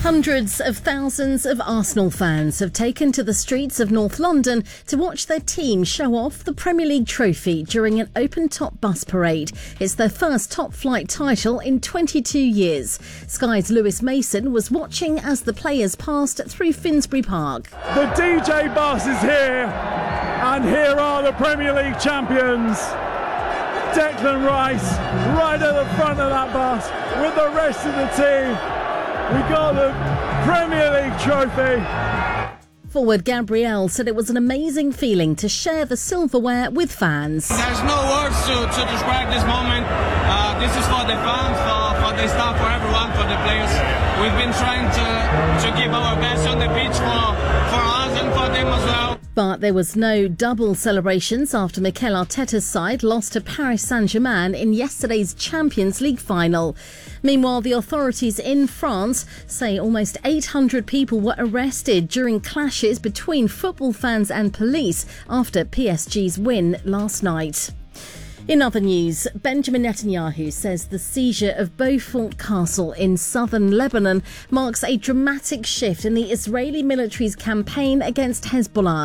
Hundreds of thousands of Arsenal fans have taken to the streets of North London to watch their team show off the Premier League trophy during an open-top bus parade. It's their first top-flight title in 22 years. Sky's Lewis Mason was watching as the players passed through Finsbury Park. The DJ bus is here, and here are the Premier League champions. Declan Rice right at the front of that bus with the rest of the team. We got the Premier League trophy. Forward Gabriel said it was an amazing feeling to share the silverware with fans. There's no words to describe this moment. This is for the fans, for the staff, for everyone, for the players. We've been trying to give our best on the pitch for us and for them as well. But there was no double celebrations after Mikel Arteta's side lost to Paris Saint-Germain in yesterday's Champions League final. Meanwhile, the authorities in France say almost 800 people were arrested during clashes between football fans and police after PSG's win last night. In other news, Benjamin Netanyahu says the seizure of Beaufort Castle in southern Lebanon marks a dramatic shift in the Israeli military's campaign against Hezbollah.